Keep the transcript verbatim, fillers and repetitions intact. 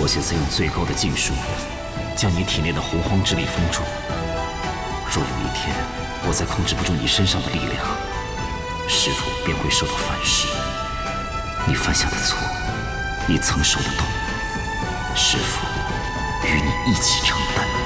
我现在用最高的禁术，将你体内的洪荒之力封住。若有一天我再控制不住你身上的力量，师父便会受到反噬。你犯下的错，你曾受的痛，师父与你一起承担。